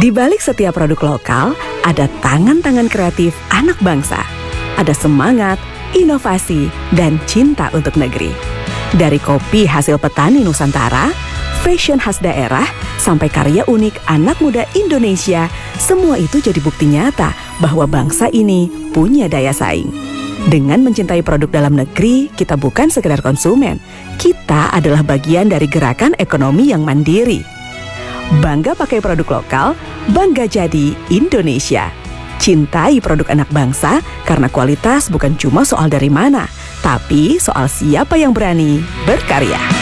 Di balik setiap produk lokal, ada tangan-tangan kreatif anak bangsa. Ada semangat, inovasi, dan cinta untuk negeri. Dari kopi hasil petani Nusantara, fashion khas daerah, sampai karya unik anak muda Indonesia, semua itu jadi bukti nyata bahwa bangsa ini punya daya saing. Dengan mencintai produk dalam negeri, kita bukan sekedar konsumen. Kita adalah bagian dari gerakan ekonomi yang mandiri. Bangga pakai produk lokal, bangga jadi Indonesia. Cintai produk anak bangsa karena kualitas bukan cuma soal dari mana, tapi soal siapa yang berani berkarya.